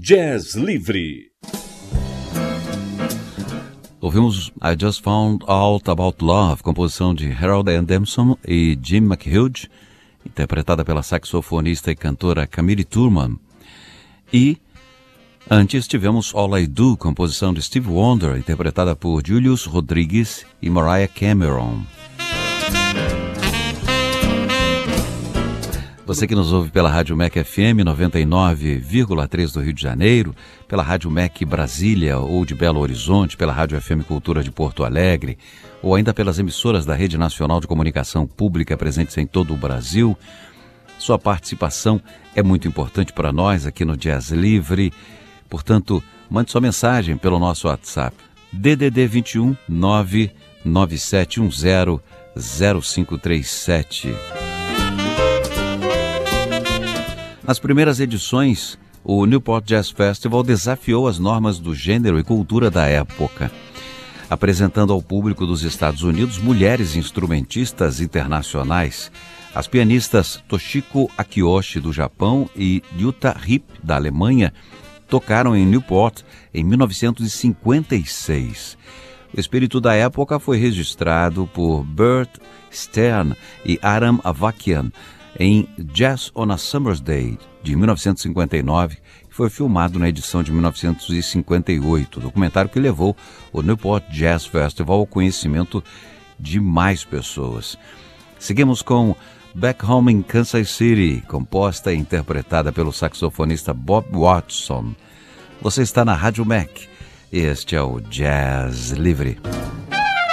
Jazz Livre. Ouvimos I Just Found Out About Love, composição de Harold Adamson e Jim McHugh, interpretada pela saxofonista e cantora Camille Turman. E antes tivemos All I Do, composição de Stevie Wonder, interpretada por Julius Rodrigues e Mariah Cameron. Você que nos ouve pela Rádio MEC FM 99,3 do Rio de Janeiro, pela Rádio MEC Brasília ou de Belo Horizonte, pela Rádio FM Cultura de Porto Alegre, ou ainda pelas emissoras da Rede Nacional de Comunicação Pública presentes em todo o Brasil, sua participação é muito importante para nós aqui no Jazz Livre. Portanto, mande sua mensagem pelo nosso WhatsApp, DDD 21 99710 0537. Nas primeiras edições, o Newport Jazz Festival desafiou as normas do gênero e cultura da época, apresentando ao público dos Estados Unidos mulheres instrumentistas internacionais. As pianistas Toshiko Akiyoshi, do Japão, e Jutta Ripp, da Alemanha, tocaram em Newport em 1956. O espírito da época foi registrado por Bert Stern e Aram Avakian em Jazz on a Summer's Day, de 1959, que foi filmado na edição de 1958, documentário que levou o Newport Jazz Festival ao conhecimento de mais pessoas. Seguimos com Back Home in Kansas City, composta e interpretada pelo saxofonista Bob Watson. Você está na Rádio MEC. Este é o Jazz Livre.